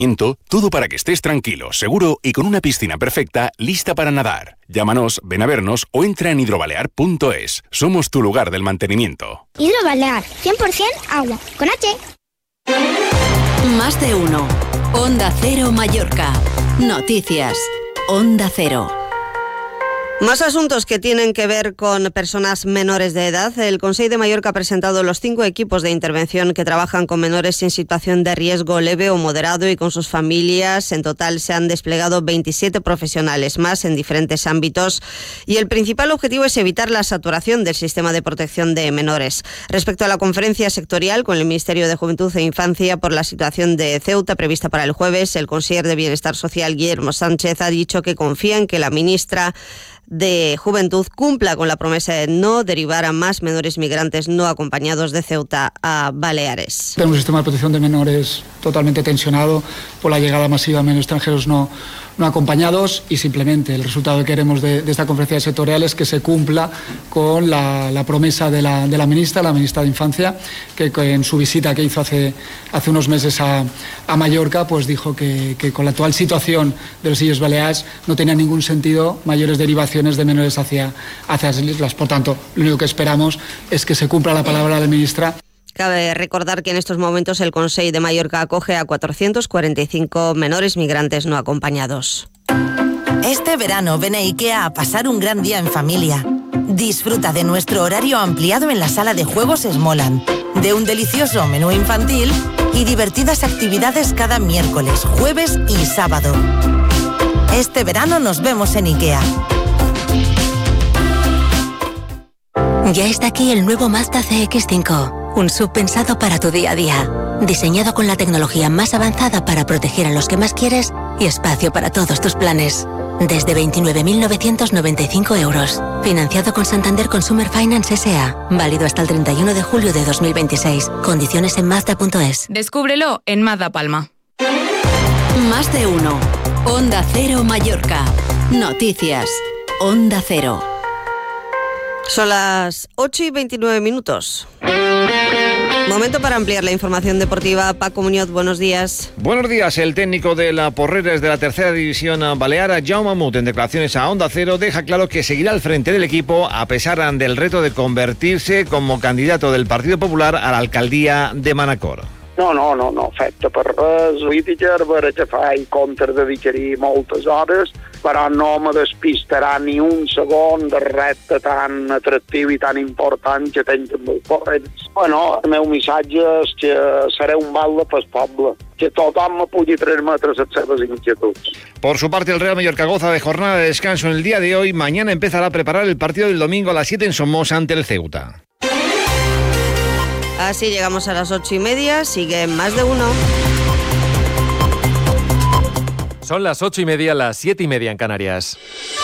Todo para que estés tranquilo, seguro y con una piscina perfecta lista para nadar. Llámanos, ven a vernos o entra en hidrobalear.es. Somos tu lugar del mantenimiento. Hidrobalear, 100% agua, con H. Más de uno. Onda Cero Mallorca. Noticias. Onda Cero. Más asuntos que tienen que ver con personas menores de edad. El Consell de Mallorca ha presentado los 5 equipos de intervención que trabajan con menores en situación de riesgo leve o moderado y con sus familias. En total se han desplegado 27 profesionales más en diferentes ámbitos y el principal objetivo es evitar la saturación del sistema de protección de menores. Respecto a la conferencia sectorial con el Ministerio de Juventud e Infancia por la situación de Ceuta prevista para el jueves, el conseller de Bienestar Social, Guillermo Sánchez, ha dicho que confía en que la ministra de Juventud cumpla con la promesa de no derivar a más menores migrantes no acompañados de Ceuta a Baleares. Tenemos un sistema de protección de menores totalmente tensionado por la llegada masiva de menores extranjeros no acompañados y simplemente el resultado que queremos de esta conferencia sectorial es que se cumpla con la promesa de la ministra de Infancia, que en su visita que hizo hace unos meses a Mallorca, pues dijo que con la actual situación de los Illes Balears no tenía ningún sentido mayores derivaciones de menores hacia las islas. Por tanto, lo único que esperamos es que se cumpla la palabra de la ministra. Cabe recordar que en estos momentos el Consell de Mallorca acoge a 445 menores migrantes no acompañados. Este verano ven a IKEA a pasar un gran día en familia. Disfruta de nuestro horario ampliado en la sala de juegos Smoland, de un delicioso menú infantil y divertidas actividades cada miércoles, jueves y sábado. Este verano nos vemos en IKEA. Ya está aquí el nuevo Mazda CX-5. Un SUV pensado para tu día a día. Diseñado con la tecnología más avanzada para proteger a los que más quieres y espacio para todos tus planes. Desde 29.995 euros. Financiado con Santander Consumer Finance S.A. Válido hasta el 31 de julio de 2026. Condiciones en Mazda.es. Descúbrelo en Mazda Palma. Más de uno. Onda Cero Mallorca. Noticias. Onda Cero. Son las 8:29. Momento para ampliar la información deportiva. Paco Muñoz, buenos días. Buenos días. El técnico de la Porreres de la tercera división balear, Jaume Mut, en declaraciones a Onda Cero, deja claro que seguirá al frente del equipo a pesar del reto de convertirse como candidato del Partido Popular a la alcaldía de Manacor. No, fet per res, Whittaker, veure que fa i compte dedicaré moltes hores, però no me despistarà ni un segon de repte tan atractiu i tan important que tenc amb els Porreres. Bueno, el meu missatge és que seré un balde pel poble, que tothom me pugui transmetre les seves inquietuds. Por su parte, el Real Mallorca goza de jornada de descanso en el día de hoy. Mañana empezará a preparar el partido del domingo a las 7 en Somos ante el Ceuta. Así llegamos a las 8:30, sigue Más de uno. Son las 8:30, las 7:30 en Canarias.